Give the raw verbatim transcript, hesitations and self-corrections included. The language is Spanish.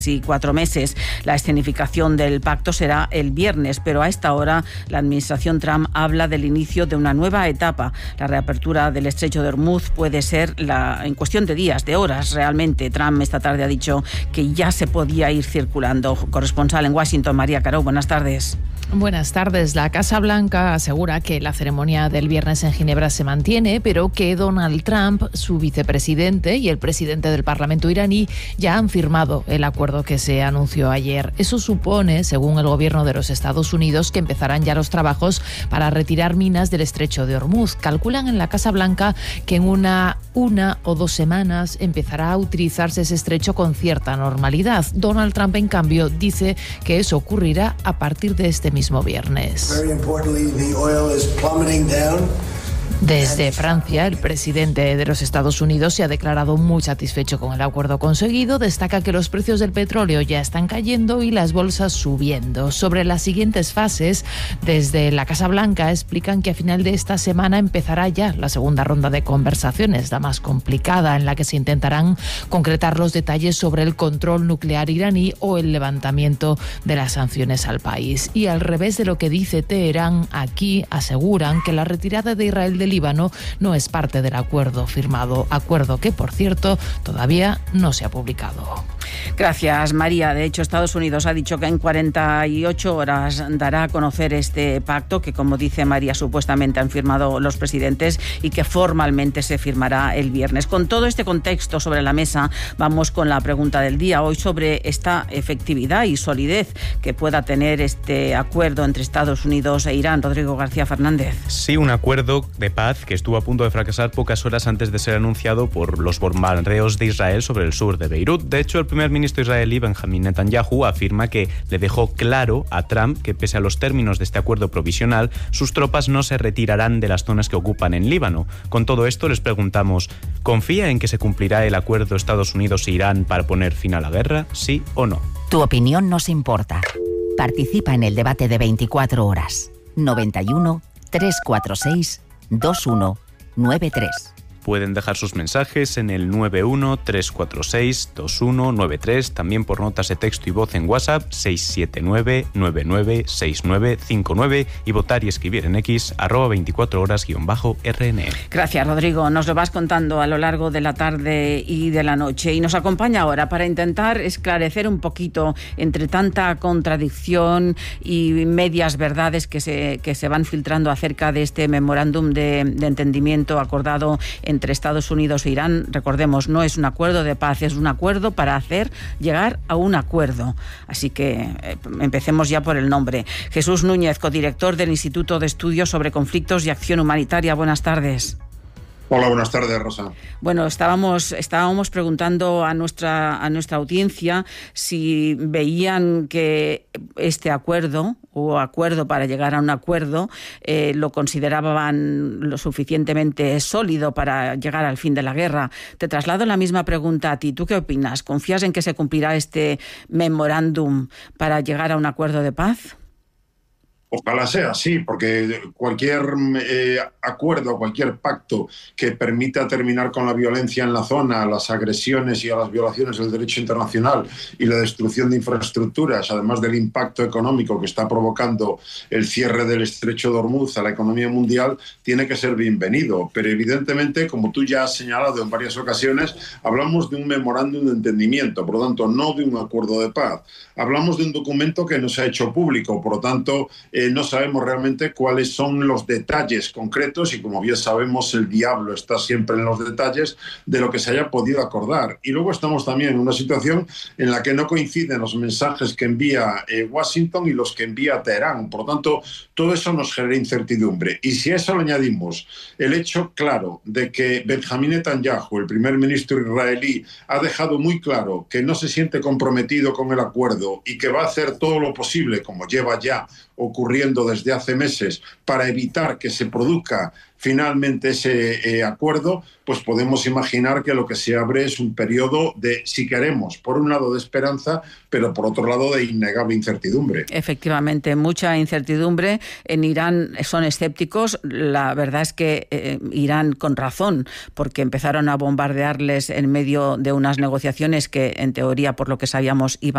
y cuatro meses. La escenificación del pacto será el viernes, pero a esta hora la administración Trump habla del inicio de una nueva etapa. La reapertura del estrecho de Hormuz puede ser la, en cuestión de días, de horas realmente. Trump esta tarde ha dicho que ya se podía ir circulando. Corresponsal en Washington, María Caro, buenas tardes. Buenas tardes. La Casa Blanca asegura que la ceremonia del viernes en Ginebra se mantiene, pero que Donald Trump, su vicepresidente y el presidente del Parlamento iraní ya han firmado el acuerdo que se anunció ayer. Eso supone, según el gobierno de los Estados Unidos, que empezarán ya los trabajos para retirar minas del estrecho de Hormuz. Calculan en la Casa Blanca que en una, una o dos semanas empezará a utilizarse ese estrecho con cierta normalidad. Donald Trump, en cambio, dice que eso ocurrirá a partir de este mismo viernes. Desde Francia, el presidente de los Estados Unidos se ha declarado muy satisfecho con el acuerdo conseguido. Destaca que los precios del petróleo ya están cayendo y las bolsas subiendo. Sobre las siguientes fases, desde la Casa Blanca explican que a final de esta semana empezará ya la segunda ronda de conversaciones, la más complicada, en la que se intentarán concretar los detalles sobre el control nuclear iraní o el levantamiento de las sanciones al país. Y al revés de lo que dice Teherán, aquí aseguran que la retirada de Israel del Líbano no es parte del acuerdo firmado, acuerdo que, por cierto, todavía no se ha publicado. Gracias, María. De hecho, Estados Unidos ha dicho que en cuarenta y ocho horas dará a conocer este pacto que, como dice María, supuestamente han firmado los presidentes y que formalmente se firmará el viernes. Con todo este contexto sobre la mesa, vamos con la pregunta del día. Hoy sobre esta efectividad y solidez que pueda tener este acuerdo entre Estados Unidos e Irán. Rodrigo García Fernández. Sí, un acuerdo de paz que estuvo a punto de fracasar pocas horas antes de ser anunciado por los bombardeos de Israel sobre el sur de Beirut. De hecho, el primer ministro israelí, Benjamin Netanyahu, afirma que le dejó claro a Trump que, pese a los términos de este acuerdo provisional, sus tropas no se retirarán de las zonas que ocupan en Líbano. Con todo esto, les preguntamos, ¿confía en que se cumplirá el acuerdo Estados Unidos e Irán para poner fin a la guerra? ¿Sí o no? Tu opinión nos importa. Participa en el debate de veinticuatro horas. noventa y uno, trescientos cuarenta y seis, veintiuno noventa y tres. Pueden dejar sus mensajes en el nueve uno, tres cuatro seis, dos uno nueve tres, también por notas de texto y voz en WhatsApp seis siete nueve, nueve nueve seis nueve cinco nueve y votar y escribir en X arroba veinticuatro horas guión bajo R N. Gracias, Rodrigo. Nos lo vas contando a lo largo de la tarde y de la noche. Y nos acompaña ahora para intentar esclarecer un poquito entre tanta contradicción y medias verdades que se, que se van filtrando acerca de este memorándum de, de entendimiento acordado entre Estados Unidos e Irán. Recordemos, no es un acuerdo de paz, es un acuerdo para hacer llegar a un acuerdo. Así que eh, empecemos ya por el nombre. Jesús Núñez, codirector del Instituto de Estudios sobre Conflictos y Acción Humanitaria. Buenas tardes. Hola, buenas tardes, Rosa. Bueno, estábamos, estábamos preguntando a nuestra, a nuestra audiencia si veían que este acuerdo o acuerdo para llegar a un acuerdo eh, lo consideraban lo suficientemente sólido para llegar al fin de la guerra. Te traslado la misma pregunta a ti. ¿Tú qué opinas? ¿Confías en que se cumplirá este memorándum para llegar a un acuerdo de paz? Ojalá sea así, porque cualquier eh, acuerdo, cualquier pacto que permita terminar con la violencia en la zona, las agresiones y a las violaciones del derecho internacional y la destrucción de infraestructuras, además del impacto económico que está provocando el cierre del estrecho de Hormuz a la economía mundial, tiene que ser bienvenido. Pero evidentemente, como tú ya has señalado en varias ocasiones, hablamos de un memorándum de entendimiento, por lo tanto, no de un acuerdo de paz. Hablamos de un documento que no se ha hecho público, por lo tanto, Eh, no sabemos realmente cuáles son los detalles concretos y, como bien sabemos, el diablo está siempre en los detalles de lo que se haya podido acordar. Y luego estamos también en una situación en la que no coinciden los mensajes que envía eh, Washington y los que envía Teherán. Por lo tanto, todo eso nos genera incertidumbre. Y si a eso le añadimos el hecho claro de que Benjamin Netanyahu, el primer ministro israelí, ha dejado muy claro que no se siente comprometido con el acuerdo y que va a hacer todo lo posible, como lleva ya ocurriendo desde hace meses, para evitar que se produzca finalmente ese eh, acuerdo, pues podemos imaginar que lo que se abre es un periodo de, si queremos, por un lado de esperanza, pero por otro lado de innegable incertidumbre. Efectivamente, mucha incertidumbre. En Irán son escépticos. La verdad es que eh, Irán con razón, porque empezaron a bombardearles en medio de unas negociaciones que, en teoría, por lo que sabíamos, iban